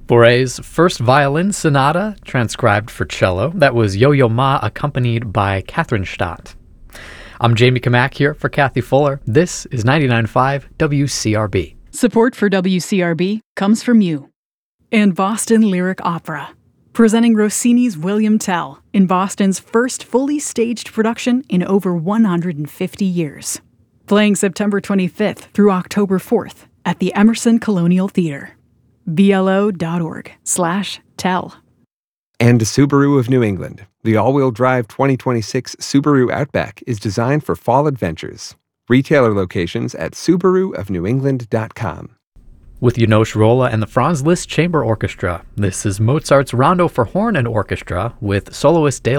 Boret's first violin sonata, transcribed for cello. That was Yo-Yo Ma, accompanied by Catherine Stott. I'm Jamie Kamak here for Kathy Fuller. This is 99.5 WCRB. Support for WCRB comes from you. And Boston Lyric Opera, presenting Rossini's William Tell in Boston's first fully staged production in over 150 years. Playing September 25th through October 4th at the Emerson Colonial Theater. BLO.org/tell. And Subaru of New England. The all-wheel drive 2026 Subaru Outback is designed for fall adventures. Retailer locations at SubaruofNewEngland.com. With Janos Rolla and the Franz Liszt Chamber Orchestra, this is Mozart's Rondo for Horn and Orchestra with soloist Dale